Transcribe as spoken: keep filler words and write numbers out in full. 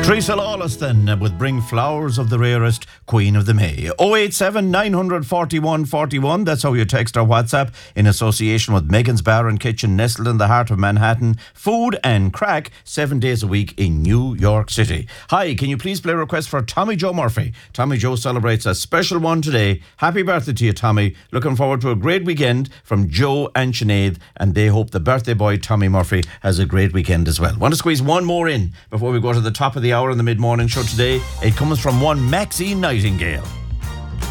Teresa Lawless then, uh, with Bring Flowers of the Rarest, Queen of the May. oh eight seven, nine four one, four one. That's how you text our WhatsApp in association with Megan's Bar and Kitchen, nestled in the heart of Manhattan. Food and crack, seven days a week in New York City. Hi, can you please play a request for Tommy Joe Murphy? Tommy Joe celebrates a special one today. Happy birthday to you, Tommy. Looking forward to a great weekend from Joe and Sinead, and they hope the birthday boy, Tommy Murphy, has a great weekend as well. Want to squeeze one more in before we go to the top of the hour in the mid-morning show today? It comes from one Maxine Nightingale.